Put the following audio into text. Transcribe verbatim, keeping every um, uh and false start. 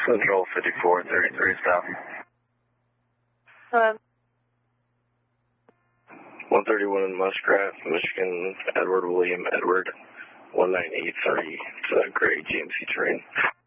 Control fifty-four thirty-three south. Hello. one thirty-one in Muskrat, Michigan, Edward William Edward, one nine eight three. It's a gray G M C train.